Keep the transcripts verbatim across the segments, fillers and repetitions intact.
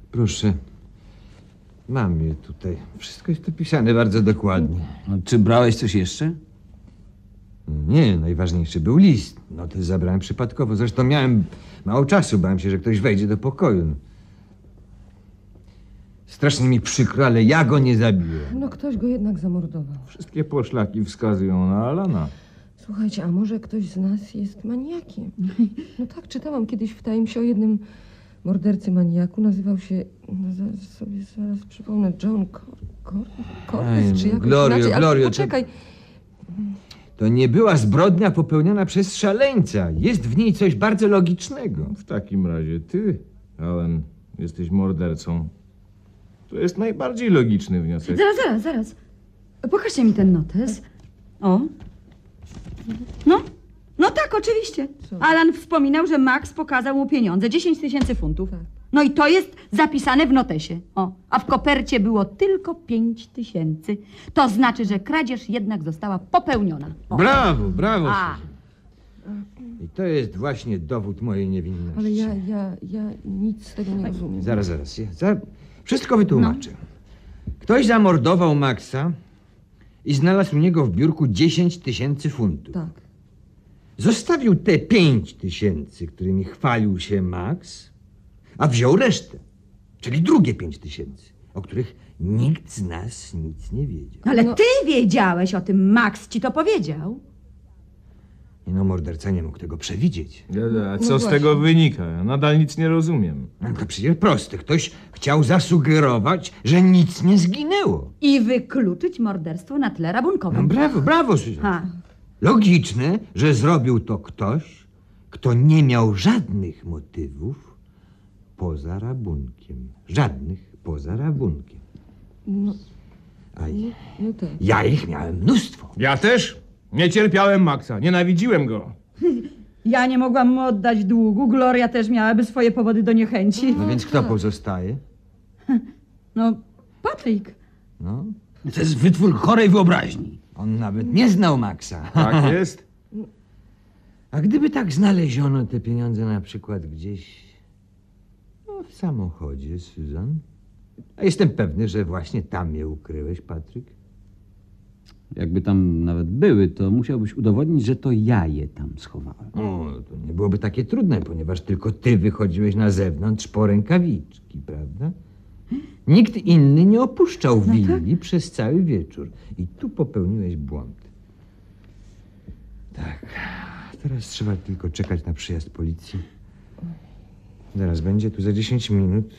Proszę. Mam je tutaj. Wszystko jest opisane bardzo dokładnie. No, czy brałeś coś jeszcze? Nie, najważniejszy był list. No to zabrałem przypadkowo. Zresztą miałem mało czasu. Bałem się, że ktoś wejdzie do pokoju. No. Strasznie mi przykro, ale ja go nie zabiłem. No ktoś go jednak zamordował. Wszystkie poszlaki wskazują na Alana. Słuchajcie, a może ktoś z nas jest maniakiem? No tak, czytałam kiedyś w Timesie o jednym mordercy maniaku. Nazywał się, no zaraz sobie zaraz przypomnę, John Cor Cor Aj, Cortez, czy jakoś Glorio, inaczej. Ale Glorio, poczekaj. To nie była zbrodnia popełniona przez szaleńca. Jest w niej coś bardzo logicznego. W takim razie ty, Alan, jesteś mordercą. To jest najbardziej logiczny wniosek. Zaraz, zaraz, zaraz. Pokażcie mi ten notes. O. No, no tak, oczywiście. Co? Alan wspominał, że Max pokazał mu pieniądze, dziesięć tysięcy funtów. Tak. No i to jest zapisane w notesie. O, a w kopercie było tylko pięć tysięcy. To znaczy, że kradzież jednak została popełniona. O. Brawo, brawo. A. I to jest właśnie dowód mojej niewinności. Ale ja, ja, ja nic z tego nie rozumiem. Zaraz, zaraz. Ja za... Wszystko wytłumaczę. Ktoś zamordował Maxa i znalazł u niego w biurku dziesięć tysięcy funtów. Tak. Zostawił te pięć tysięcy, którymi chwalił się Max, a wziął resztę, czyli drugie pięć tysięcy, o których nikt z nas nic nie wiedział. Ale No. ty wiedziałeś o tym, Max ci to powiedział. I no, morderca nie mógł tego przewidzieć. A co No z właśnie. tego wynika? Ja nadal nic nie rozumiem. No to przecież proste. Ktoś chciał zasugerować, że nic nie zginęło. I wykluczyć morderstwo na tle No rabunkowym. brawo, brawo, Susan. Ha. Logiczne, że zrobił to ktoś, kto nie miał żadnych motywów poza rabunkiem. Żadnych poza rabunkiem. No, A ja, no tak. ja ich miałem mnóstwo. Ja też nie cierpiałem Maxa, nienawidziłem go. Ja nie mogłam mu oddać długu, Gloria też miałaby swoje powody do niechęci. No więc kto pozostaje? No, Patryk. No, To jest wytwór chorej wyobraźni. on nawet nie znał Maxa. Tak jest? A gdyby tak znaleziono te pieniądze na przykład gdzieś no, w samochodzie, Susan? A jestem pewny, że właśnie tam je ukryłeś, Patryk. Jakby tam nawet były, to musiałbyś udowodnić, że to ja je tam schowałem. O, to nie byłoby takie trudne, ponieważ tylko ty wychodziłeś na zewnątrz po rękawiczki, prawda? Nikt inny nie opuszczał willi przez cały wieczór. I tu popełniłeś błąd. Tak, teraz trzeba tylko czekać na przyjazd policji. Zaraz będzie tu za dziesięć minut.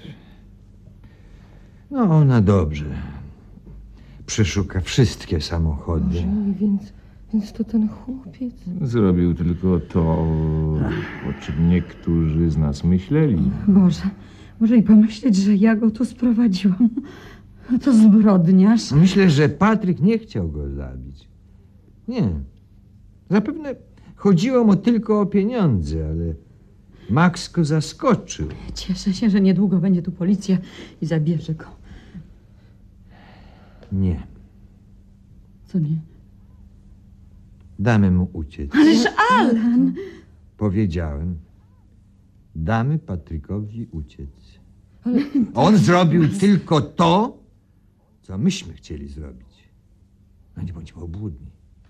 No, ona dobrze. Przeszuka wszystkie samochody. Boże mój, więc, więc to ten chłopiec. Zrobił tylko to, o czym niektórzy z nas myśleli. Boże, może i pomyśleć, że ja go tu sprowadziłam. To zbrodniarz. Myślę, że Patryk nie chciał go zabić. Nie. Zapewne chodziło mu tylko o pieniądze, ale Max go zaskoczył. Cieszę się, że niedługo będzie tu policja i zabierze go. Nie. Co nie? Damy mu uciec. Ależ Alan! Powiedziałem. Damy Patrykowi uciec. Ale On zrobił tylko to, co myśmy chcieli zrobić. No nie bądźmy obłudni.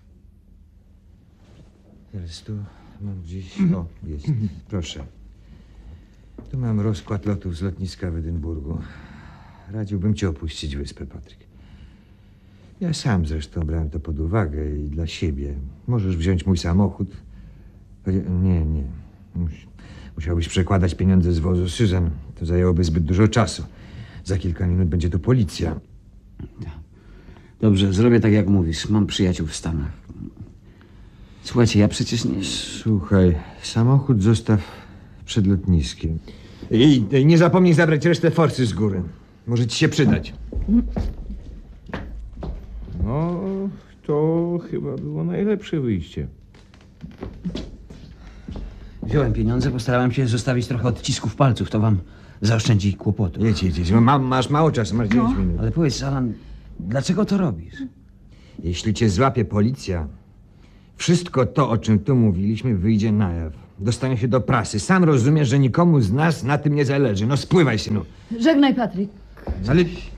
Teraz tu mam gdzieś... O, jest. Proszę. Tu mam rozkład lotów z lotniska w Edynburgu. Radziłbym ci opuścić wyspę, Patryk. Ja sam zresztą brałem to pod uwagę i dla siebie. Możesz wziąć mój samochód. Nie, nie. Mus- Musiałbyś przekładać pieniądze z wozu Susan. To zajęłoby zbyt dużo czasu. Za kilka minut będzie tu policja. Dobrze, zrobię tak jak mówisz. Mam przyjaciół w Stanach. Słuchajcie, ja przecież nie... Słuchaj, samochód zostaw przed lotniskiem. I i nie zapomnij zabrać resztę forsy z góry. Może ci się przydać. No, to chyba było najlepsze wyjście. Wziąłem pieniądze, postarałem się zostawić trochę odcisków palców. To wam zaoszczędzi kłopotu. Jedź, jedź, jedź. Ma, masz mało czasu, masz dziewięć minut. Ale powiedz, Alan, dlaczego to robisz? Jeśli cię złapie policja, wszystko to, o czym tu mówiliśmy, wyjdzie na jaw. dostanie się do prasy. Sam rozumiesz, że nikomu z nas na tym nie zależy. No spływaj, synu. Żegnaj, Patryk. Ale